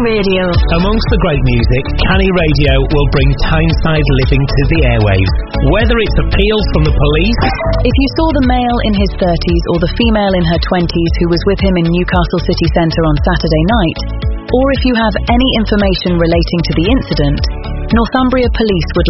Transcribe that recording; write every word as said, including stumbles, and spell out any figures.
Radio. Amongst the great music, Canny Radio will bring Tyneside living to the airwaves. Whether it's appeals from the police... If you saw the male in his thirties or the female in her twenties who was with him in Newcastle city centre on Saturday night, or if you have any information relating to the incident, Northumbria Police would